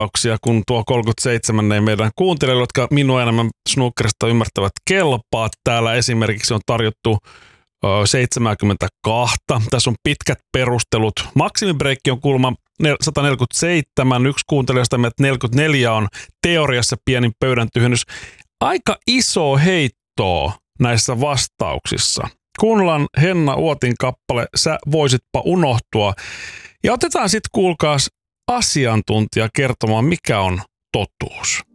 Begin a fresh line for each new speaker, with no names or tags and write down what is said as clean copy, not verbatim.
kun tuo 37 ei meidän kuuntelijoille, jotka minua enemmän snookerista ymmärtävät kelpaa. Täällä esimerkiksi on tarjottu 72. Tässä on pitkät perustelut. Maksimibreikki on kuulemma 147. Yksi kuuntelijasta, että 44 on teoriassa pienin pöydän tyhjennys. Aika iso heittoa näissä vastauksissa. Kuunnellaan Henna Uotin kappale Sä voisitpa unohtua. Ja otetaan sitten kuulkaas asiantuntija kertomaan, mikä on totuus.